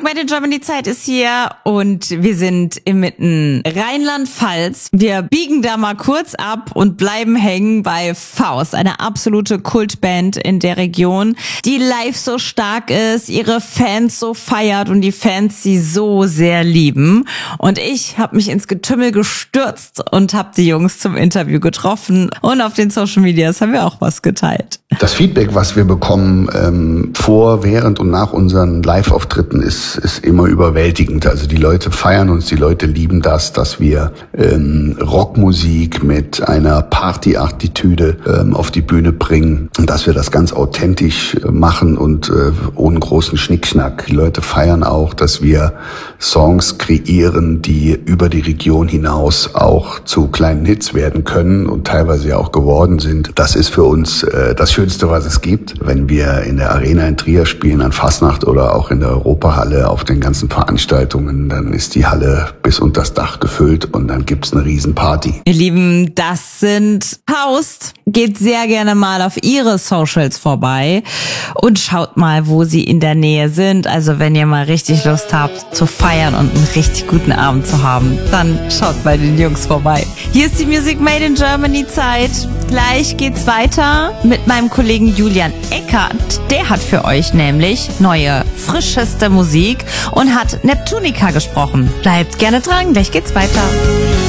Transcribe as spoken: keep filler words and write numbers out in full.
Music Made in Germany Zeit ist hier und wir sind inmitten Rheinland-Pfalz. Wir biegen da mal kurz ab und bleiben hängen bei Faust, eine absolute Kultband in der Region, die live so stark ist, ihre Fans so feiert und die Fans sie so sehr lieben. Und ich habe mich ins Getümmel gestürzt und habe die Jungs zum Interview getroffen und auf den Social Medias haben wir auch was geteilt. Das Feedback, was wir bekommen ähm, vor, während und nach unseren Live-Auftritten, ist, ist immer überwältigend. Also die Leute feiern uns, die Leute lieben das, dass wir ähm, Rockmusik mit einer Party-Attitüde ähm, auf die Bühne bringen und dass wir das ganz authentisch äh, machen und äh, ohne großen Schnickschnack. Die Leute feiern auch, dass wir Songs kreieren, die über die Region hinaus auch zu kleinen Hits werden können und teilweise ja auch geworden sind. Das ist für uns äh, das Schönste, was es gibt. Wenn wir in der Arena in Trier spielen an Fastnacht oder auch in der Europahalle auf den ganzen Veranstaltungen, dann ist die Halle bis unter das Dach gefüllt und dann gibt's eine Riesenparty. Ihr Lieben, das sind Faust. Geht sehr gerne mal auf ihre Socials vorbei und schaut mal, wo sie in der Nähe sind. Also wenn ihr mal richtig Lust habt zu feiern und einen richtig guten Abend zu haben, dann schaut bei den Jungs vorbei. Hier ist die Music Made in Germany Zeit. Gleich geht's weiter mit meinem Kollegen Julian Eckert. Der hat für euch nämlich neue, frischeste Musik und hat Neptunica gesprochen. Bleibt gerne dran, gleich geht's weiter.